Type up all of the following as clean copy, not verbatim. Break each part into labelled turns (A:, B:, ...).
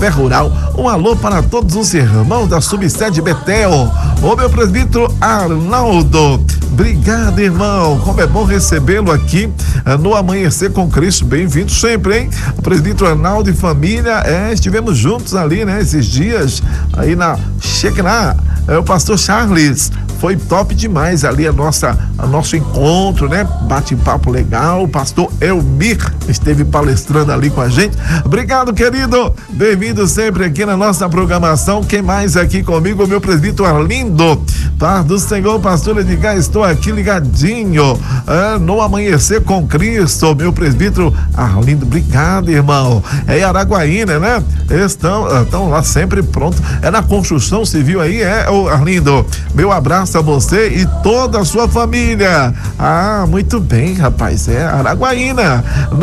A: Café Rural. Um alô para todos os irmãos da subsede Betel. Ô meu presbítero Arnaldo, obrigado, irmão. Como é bom recebê-lo aqui no Amanhecer com Cristo. Bem-vindo sempre, hein? O presbítero Arnaldo e família, estivemos juntos ali, né? Esses dias aí na Shekinah. O pastor Charles, foi top demais ali a nosso encontro, né? Bate-papo legal. O pastor Elmir esteve palestrando ali com a gente. Obrigado, querido. Bem-vindo sempre aqui na nossa programação. Quem mais aqui comigo? O meu presbítero Arlindo. Paz do Senhor, pastor Edgar, estou aqui ligadinho no Amanhecer com Cristo. Meu presbítero Arlindo, obrigado, irmão. É Araguaína, né? Estão lá sempre pronto. É na construção civil aí, Arlindo. Meu abraço a você e toda a sua família. Muito bem, rapaz. É Araguaína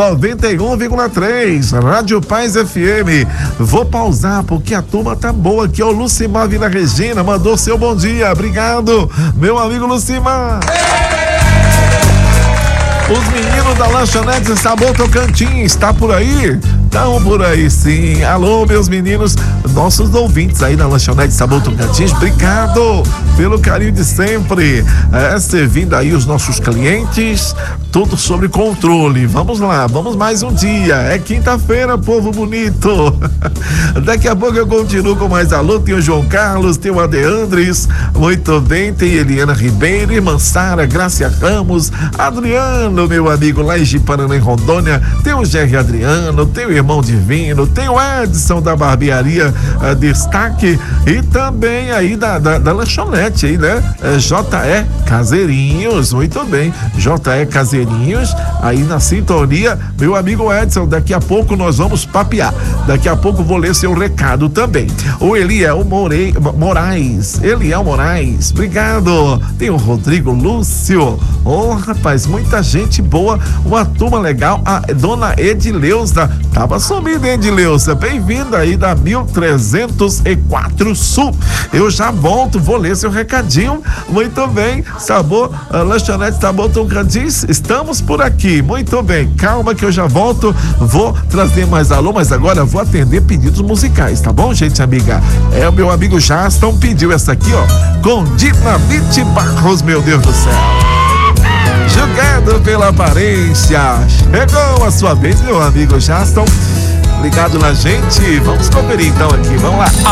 A: 91,3 Rádio Paz FM. Vou pausar porque a turma tá boa aqui. O Lucimar Vila Regina mandou seu bom dia. Obrigado, meu amigo Lucimar. Os meninos da Lanchonete Sabor Tocantins, tá por aí? Estão por aí sim. Alô, meus meninos, nossos ouvintes aí da Lanchonete Sabor Tocantins, obrigado pelo carinho de sempre. Servindo aí os nossos clientes, tudo sob controle. Vamos lá, vamos mais um dia. É quinta-feira, povo bonito. Daqui a pouco eu continuo com mais alô. Tem o João Carlos, tem o Adeandres, muito bem, tem Eliana Ribeiro, irmã Sara, Gracia Ramos, Adriano, meu amigo lá em Paraná, em Rondônia, tem o Jerry Adriano, tem o irmão Divino, tem o Edson da barbearia Destaque e também aí da lanchonete aí, né? J.E. Caseirinhos, muito bem, J.E. Caseirinhos, aí na sintonia, meu amigo Edson, daqui a pouco nós vamos papear, daqui a pouco vou ler seu recado também. O Eliel Moraes, obrigado. Tem o Rodrigo Lúcio, rapaz, muita gente boa, uma turma legal. A dona Edileuza, tava sumida, Edileuza, bem-vinda aí da 1304 Sul. Eu já volto, vou ler seu recadinho. Muito bem, Lanchonete Sabor Tocantins, estamos por aqui, muito bem, calma que eu já volto, vou trazer mais alô, mas agora vou atender pedidos musicais, tá bom, gente amiga? O meu amigo Jaston pediu essa aqui, com Dinamite Barros, meu Deus do céu. Julgado pela aparência. Chegou a sua vez, meu amigo Jaston. Ligado na gente. Vamos conferir então aqui. Vamos lá.